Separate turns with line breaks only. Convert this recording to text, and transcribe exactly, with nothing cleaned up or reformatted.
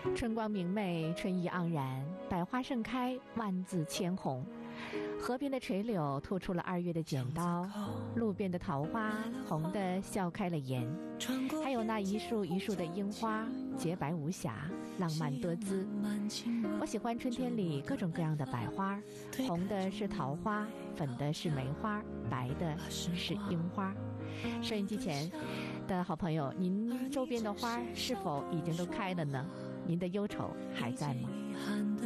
春光明媚，春意盎然，百花盛开，万紫千红。河边的垂柳吐出了二月的剪刀，路边的桃花红的笑开了颜，还有那一树一树的樱花，洁白无瑕，浪漫多姿。我喜欢春天里各种各样的百花，红的是桃花，粉的是梅花，白的是樱花。收音机前的好朋友，您周边的花是否已经都开了呢？您的忧愁还在吗？